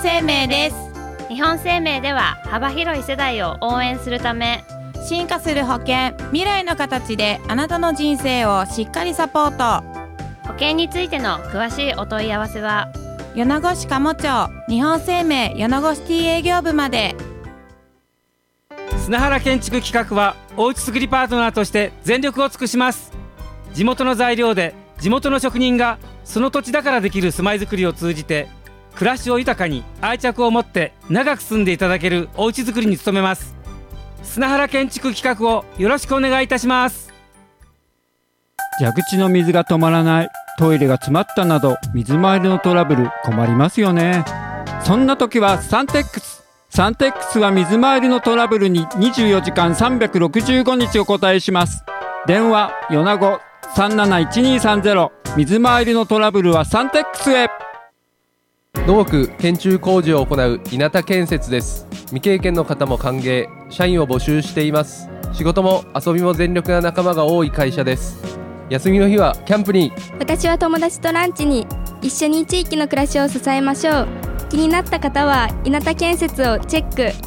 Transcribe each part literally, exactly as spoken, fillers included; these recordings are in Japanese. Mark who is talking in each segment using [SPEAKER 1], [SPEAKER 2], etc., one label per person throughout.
[SPEAKER 1] 生命です。
[SPEAKER 2] 日本生命では幅広い世代を応援するため、
[SPEAKER 1] 進化する保険、未来の形であなたの人生をしっかりサポート。
[SPEAKER 2] 保険についての詳しいお問い合わせは
[SPEAKER 1] 米子市加茂町日本生命米子シティ営業部まで。
[SPEAKER 3] 砂原建築企画はおうち作りパートナーとして全力を尽くします。地元の材料で地元の職人がその土地だからできる住まいづくりを通じて暮らしを豊かに愛着を持って長く住んでいただけるおうちづくりに努めます。砂原建築企画をよろしくお願いいたします。
[SPEAKER 4] 蛇口の水が止まらない、トイレが詰まったなど水回りのトラブル困りますよね。そんな時はサンテックスサンテックスは水回りのトラブルににじゅうよじかんさんびゃくろくじゅうごにちお答えします。電話米子 さんなないちにさんゼロ、 水回りのトラブルはサンテックスへ。
[SPEAKER 5] 土木建築工事を行う稲田建設です。未経験の方も歓迎、社員を募集しています。仕事も遊びも全力な仲間が多い会社です。休みの日はキャンプに、
[SPEAKER 6] 私は友達とランチに、一緒に地域の暮らしを支えましょう。気になった方は稲田建設をチェック。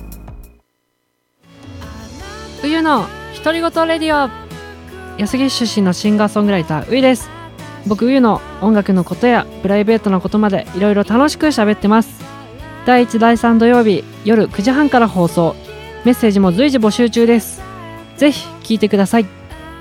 [SPEAKER 7] 冬の独り言レディオ、安来出身のシンガーソングライターういです。僕冬の音楽のことやプライベートなことまでいろいろ楽しく喋ってます。だいいちだいさん土曜日夜くじはんから放送。メッセージも随時募集中です。ぜひ聞いてください。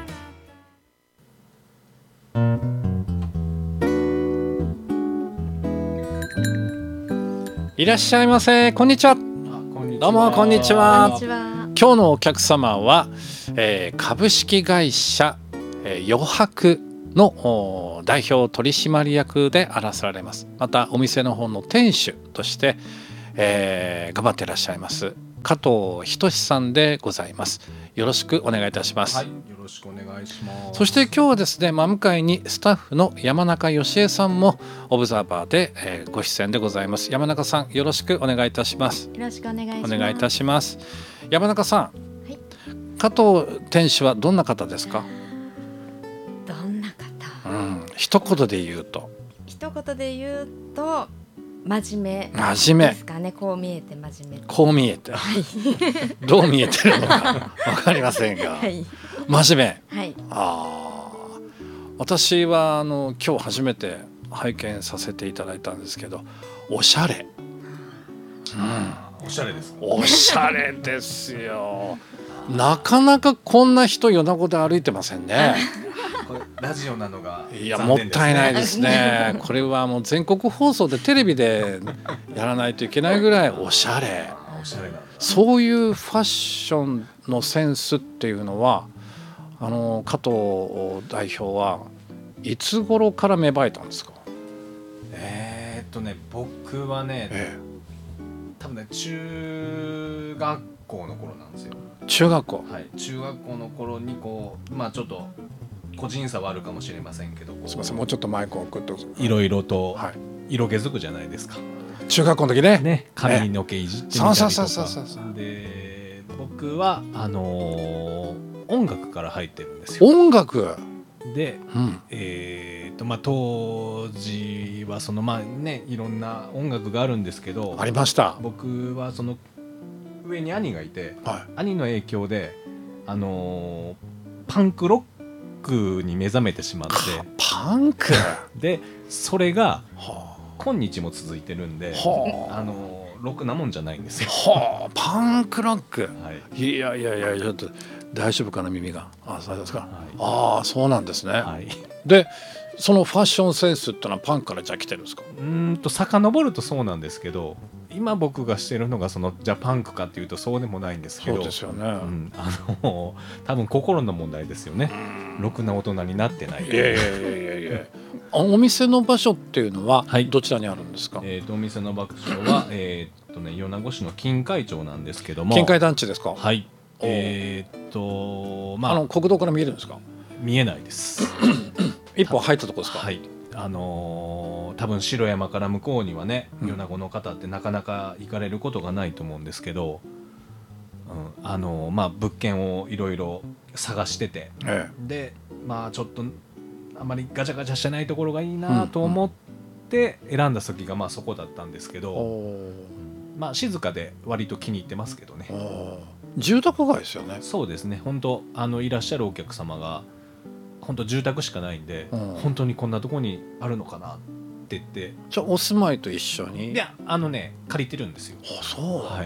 [SPEAKER 8] いらっしゃいませ。こんにちは。どうもこんにちは。
[SPEAKER 6] こんにちは。
[SPEAKER 8] 今日のお客様は、えー、株式会社、えー、余白の代表取締役であらせられます。またお店の方の店主として、えー、頑張っていらっしゃいます加藤仁さんでございます。よろしくお願いいたします。
[SPEAKER 9] はい、よろしくお願いします。
[SPEAKER 8] そして今日はですね、真向かいにスタッフの山中義恵さんもオブザーバーで、えー、ご出演でございます。山中さん、よろしくお願いいたします。
[SPEAKER 6] よろしくお願いします。
[SPEAKER 8] お願いいたします。山中さん、
[SPEAKER 6] はい、
[SPEAKER 8] 加藤店主はどんな方ですか？
[SPEAKER 6] どんな方？
[SPEAKER 8] うん、一言で言うと。
[SPEAKER 6] 一言で言うと真面目
[SPEAKER 8] 真面目
[SPEAKER 6] ですかね。こう見えて真面目。
[SPEAKER 8] こう見えて、はい、どう見えてるのかわかりませんが、はい、真面目、
[SPEAKER 6] はい、
[SPEAKER 8] あ、私はあの今日初めて拝見させていただいたんですけど、おしゃれ、
[SPEAKER 9] うん、おしゃれですか？
[SPEAKER 8] おしゃれですよ。なかなかこんな人米子で歩いてませんね。
[SPEAKER 9] これラジオなのが、
[SPEAKER 8] いや、もったいないですね。これはもう全国放送でテレビでやらないといけないぐらいおしゃれ。
[SPEAKER 9] おしゃれなんだ。
[SPEAKER 8] そういうファッションのセンスっていうのは、あの加藤代表はいつ頃から芽生えたんですか？
[SPEAKER 9] えー、っとね僕はね、ええ、多分ね中学校の頃なんですよ。
[SPEAKER 8] 中学校、
[SPEAKER 9] はい、中学校の頃にこう、まあちょっと個人差はあるかもしれませんけど、
[SPEAKER 8] すみません、もうちょっとマイクを送って、
[SPEAKER 9] いろいろと色気づくじゃないですか。
[SPEAKER 8] 中学校の時ね、
[SPEAKER 9] ね、髪の毛いじってみたりとか。
[SPEAKER 8] そうそうそうそうそう。
[SPEAKER 9] で、僕はあのー、音楽から入ってるんですよ。
[SPEAKER 8] 音楽
[SPEAKER 9] で、
[SPEAKER 8] うん、
[SPEAKER 9] えーとまあ、当時はそのまあね、いろんな音楽があるんですけど、
[SPEAKER 8] ありました。
[SPEAKER 9] 僕はその上に兄がいて、
[SPEAKER 8] はい、兄
[SPEAKER 9] の影響で、あのー、パンクロックに目覚めてしまって、
[SPEAKER 8] パンク
[SPEAKER 9] でそれが、はあ、今日も続いてるんで、はあ、あのー、ろくなもんじゃないんですよ。
[SPEAKER 8] はあ、パンクロック、
[SPEAKER 9] はい、
[SPEAKER 8] いやいやいや、ちょっと大丈夫かな、耳が。あ、そうですか、はい、ああ、そうなんですね、はい、でそのファッションセンスってのはパンからじゃあ来てるんですか？
[SPEAKER 9] うーんと遡るとそうなんですけど、今僕がしてるのがそのじゃあパンクかっていうとそうでもないんですけど、
[SPEAKER 8] そうですよね、うん、
[SPEAKER 9] あの多分心の問題ですよね。ろくな大人になってない。
[SPEAKER 8] いやいやいやいやいやお店の場所っていうのはどちらにあるんですか？
[SPEAKER 9] はい、えー、とお店の場所はえっとね米子市の金海町なんですけども。
[SPEAKER 8] 金海団地ですか？
[SPEAKER 9] はい。えー、っとまあ、
[SPEAKER 8] あの国道から見えるんですか？
[SPEAKER 9] 見えないです
[SPEAKER 8] 一本入ったとこですか？
[SPEAKER 9] はい、あのー、多分城山から向こうにはね、うん、米子の方ってなかなか行かれることがないと思うんですけど、うん、あのー、まあ物件をいろいろ探してて、ええ、でまあちょっとあまりガチャガチャしてないところがいいなと思って選んだ先がまあそこだったんですけど、
[SPEAKER 10] お
[SPEAKER 9] まあ静かで割と気に入ってますけどね。
[SPEAKER 10] ー住宅街ですよね。
[SPEAKER 9] そうですね、本当あのいらっしゃるお客様が本当住宅しかないんで、
[SPEAKER 10] うん
[SPEAKER 9] 本当にこんなとこにあるのかなって言って、
[SPEAKER 10] じゃあお住まいと一緒に。
[SPEAKER 9] いやあのね借りてるんですよ。
[SPEAKER 10] あ、そう。
[SPEAKER 9] はい、
[SPEAKER 10] へ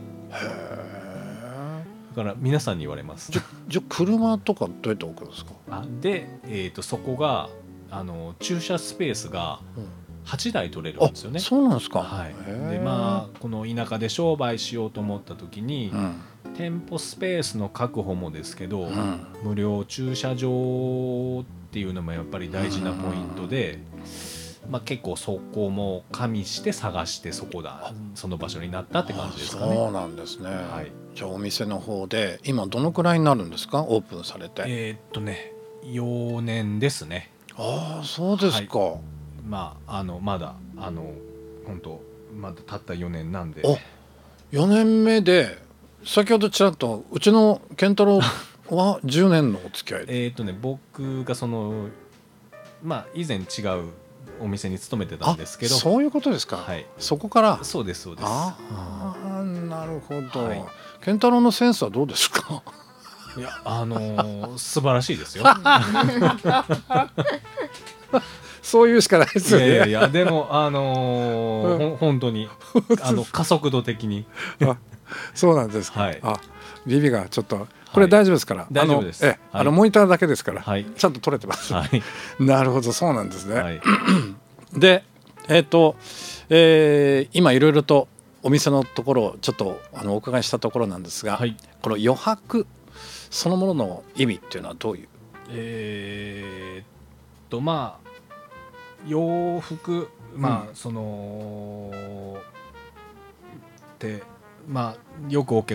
[SPEAKER 10] え。
[SPEAKER 9] だから皆さんに言われます。
[SPEAKER 10] じゃじゃあ車とかどうやって置くんですか。
[SPEAKER 9] あで、えー、とそこがあの駐車スペースがはちだい取れるんですよね。
[SPEAKER 10] そうなんですか。
[SPEAKER 9] はい、
[SPEAKER 10] へえ
[SPEAKER 9] でまあこの田舎で商売しようと思った時に、
[SPEAKER 10] うん
[SPEAKER 9] 店舗スペースの確保もですけど、
[SPEAKER 10] うん
[SPEAKER 9] 無料駐車場っていうのもやっぱり大事なポイントで、まあ、結構そこも加味して探してそこだその場所になったって感じですかね。
[SPEAKER 10] そうなんですね。
[SPEAKER 9] はい、
[SPEAKER 10] じゃあお店の方で今どのくらいになるんですか、オープンされて。
[SPEAKER 9] えーっとねよねんですね。
[SPEAKER 10] ああ、そうですか。
[SPEAKER 9] まああのまだあの本当まだたったよねんなんで。
[SPEAKER 10] およねんめで、先ほどちらっとうちの健太郎はじゅうねんのお付き合いで。
[SPEAKER 9] えーっとね僕がそのまあ以前違うお店に勤めてたんですけど。
[SPEAKER 10] あ、そういうことですか。
[SPEAKER 9] はい、
[SPEAKER 10] そこから。
[SPEAKER 9] そうですそうです。
[SPEAKER 10] ああ、なるほど、
[SPEAKER 9] はい、
[SPEAKER 10] 健太郎のセンスはどうですか。
[SPEAKER 9] いやあのー、素晴らしいですよ。
[SPEAKER 10] そういうしかないですよね。
[SPEAKER 9] いやいやいやでもあのー、ほ本当にあの加速度的に。
[SPEAKER 10] あ、そうなんですか。
[SPEAKER 9] はい、あ
[SPEAKER 10] ビビがちょっとこれ大丈夫ですから、はい、
[SPEAKER 9] 大丈夫です。
[SPEAKER 10] あの、え、
[SPEAKER 9] はい、
[SPEAKER 10] あのモニターだけですから、
[SPEAKER 9] はい、
[SPEAKER 10] ちゃんと撮れてます。
[SPEAKER 9] はい、
[SPEAKER 10] なるほど、そうなんですね。
[SPEAKER 9] はい、
[SPEAKER 10] で、えっ、ー、と、えー、今いろいろとお店のところをちょっとあのお伺いしたところなんですが、
[SPEAKER 9] はい、
[SPEAKER 10] この余白そのものの意味っていうのはどういう。
[SPEAKER 9] えー、っとまあ洋服まあ、うん、そのってまあよくお客